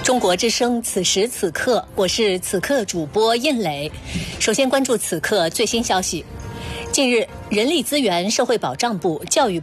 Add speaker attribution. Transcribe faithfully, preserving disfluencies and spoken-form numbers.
Speaker 1: 中国之声，此时此刻，我是此刻主播印磊。首先关注此刻最新消息。近日，人力资源社会保障部、教育部